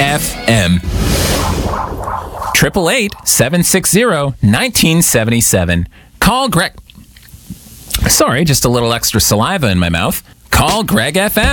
FM. 888-760-1977. Call Greg. Sorry, just a little extra saliva in my mouth. Call Greg FM.